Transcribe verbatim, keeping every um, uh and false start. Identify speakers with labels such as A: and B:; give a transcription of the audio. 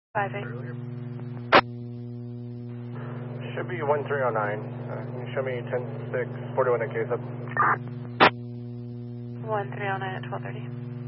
A: five eight.
B: Should be one three oh nine. Uh, can you show me ten six forty-one at case up?
A: one three oh nine at twelve thirty.